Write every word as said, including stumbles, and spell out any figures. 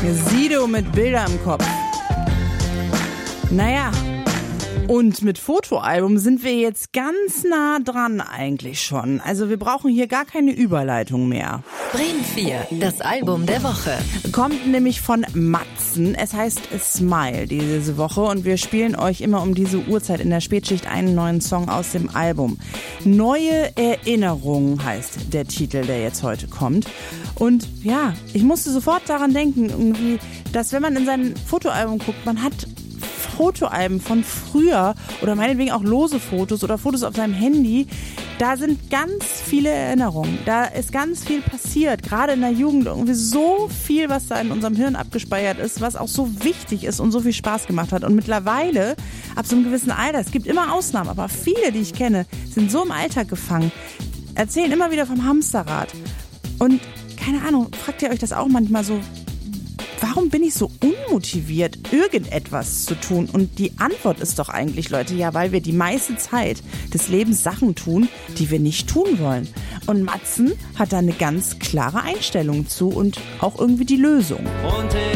Sido mit Bilder im Kopf. Naja, und mit Fotoalbum sind wir jetzt ganz nah dran eigentlich schon. Also wir brauchen hier gar keine Überleitung mehr. Bremen vier, das Album der Woche. Kommt nämlich von Matzen. Es heißt Smile diese Woche und wir spielen euch immer um diese Uhrzeit in der Spätschicht einen neuen Song aus dem Album. Neue Erinnerungen heißt der Titel, der jetzt heute kommt. Und ja, ich musste sofort daran denken, irgendwie, dass wenn man in sein Fotoalbum guckt, man hat Fotoalben von früher oder meinetwegen auch lose Fotos oder Fotos auf seinem Handy. Da sind ganz viele Erinnerungen. Da ist ganz viel passiert, gerade in der Jugend. Irgendwie so viel, was da in unserem Hirn abgespeichert ist, was auch so wichtig ist und so viel Spaß gemacht hat. Und mittlerweile, ab so einem gewissen Alter, es gibt immer Ausnahmen, aber viele, die ich kenne, sind so im Alltag gefangen, erzählen immer wieder vom Hamsterrad. Und keine Ahnung, fragt ihr euch das auch manchmal so, warum bin ich so unmotiviert, irgendetwas zu tun? Und die Antwort ist doch eigentlich, Leute, ja, weil wir die meiste Zeit des Lebens Sachen tun, die wir nicht tun wollen. Und Matzen hat da eine ganz klare Einstellung zu und auch irgendwie die Lösung.